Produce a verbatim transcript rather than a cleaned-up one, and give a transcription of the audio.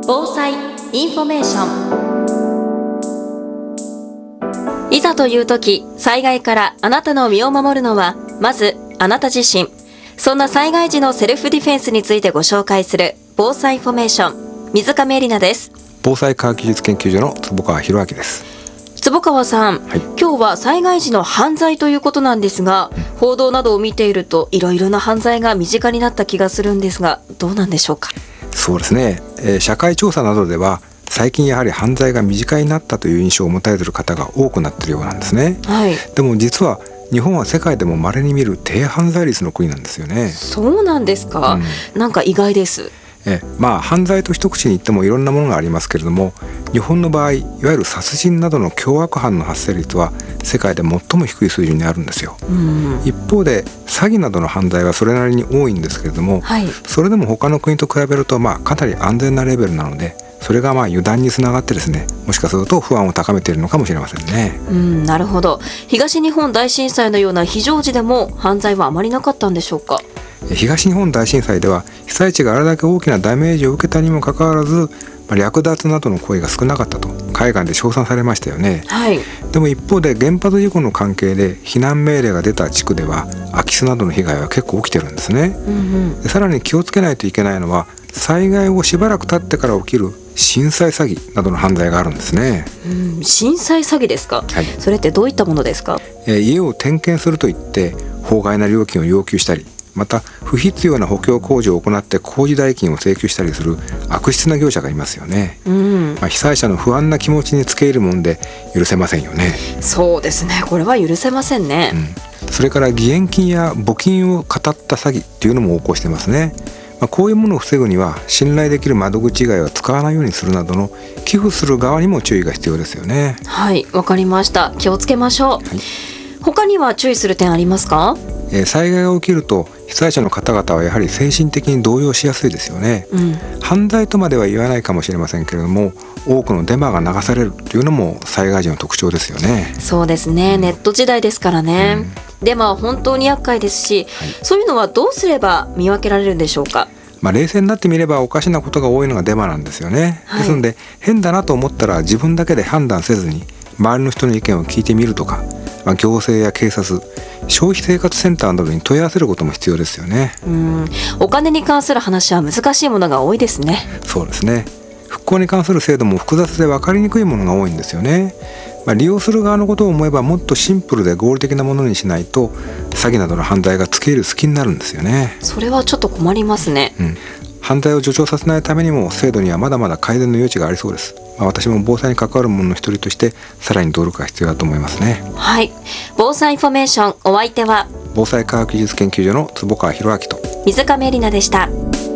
防災インフォメーション。いざという時、災害からあなたの身を守るのはまずあなた自身。そんな災害時のセルフディフェンスについてご紹介する防災インフォメーション、水亀絵里奈です。 防災科学技術研究所の坪川博明です。 坪川さん、はい、今日は災害時の犯罪ということなんですが、うん、報道などを見ているといろいろな犯罪が身近になった気がするんですが、どうなんでしょうか。 そうですね、えー、社会調査などでは最近やはり犯罪が身近になったという印象を持たれている方が多くなっているようなんですね、はい、でも実は日本は世界でも稀に見る低犯罪率の国なんですよね。 そうなんですか、うん、なんか意外です。 えまあ犯罪と一口に言ってもいろんなものがありますけれども、日本の場合いわゆる殺人などの凶悪犯の発生率は世界で最も低い水準にあるんですよ、うん、一方で詐欺などの犯罪はそれなりに多いんですけれども、はい、それでも他の国と比べるとまあかなり安全なレベルなので、それがまあ油断につながってですね、もしかすると不安を高めているのかもしれませんね。 うん、なるほど。東日本大震災のような非常時でも犯罪はあまりなかったんでしょうか。 東日本大震災では被災地があれだけ大きなダメージを受けたにもかかわらず、略奪などの行為が少なかったと海外で称賛されましたよね、はい、でも一方で原発事故の関係で避難命令が出た地区では空き巣などの被害は結構起きてるんですね、うんうん、でさらに気をつけないといけないのは、災害をしばらく経ってから起きる震災詐欺などの犯罪があるんですね、 うん、震災詐欺ですか、はい、それってどういったものですか。 えー、家を点検すると言って法外な料金を要求したり、また不必要な補強工事を行って工事代金を請求したりする悪質な業者がいますよね、うんまあ、被災者の不安な気持ちにつけ入るもんで許せませんよね。 そうですね、これは許せませんね、 うん、それから義援金や募金をかたった詐欺っていうのも横行してますね。まあ、こういうものを防ぐには信頼できる窓口以外は使わないようにするなどの寄付する側にも注意が必要ですよね。 はい、わかりました。気をつけましょう、はい、他には注意する点ありますか。 えー、災害が起きると被災者の方々はやはり精神的に動揺しやすいですよね、うん、犯罪とまでは言わないかもしれませんけれども、多くのデマが流されるというのも災害時の特徴ですよね。 そうですね、ネット時代ですからね、うん、デマは本当に厄介ですし、はい、そういうのはどうすれば見分けられるんでしょうか。 まあ、冷静になってみればおかしなことが多いのがデマなんですよね、はい、ですので変だなと思ったら自分だけで判断せずに周りの人の意見を聞いてみるとか、まあ、行政や警察、消費生活センターなどに問い合わせることも必要ですよね。 うん、お金に関する話は難しいものが多いですね。 そうですね、復興に関する制度も複雑で分かりにくいものが多いんですよね。まあ、利用する側のことを思えばもっとシンプルで合理的なものにしないと詐欺などの犯罪が付け入る隙になるんですよね。 それはちょっと困りますね、 うん、犯罪を助長させないためにも制度にはまだまだ改善の余地がありそうです。まあ、私も防災に関わる者の一人としてさらに努力が必要だと思いますね。 はい、防災インフォメーション、お相手は防災科学技術研究所の坪川博明と水亀絵里奈でした。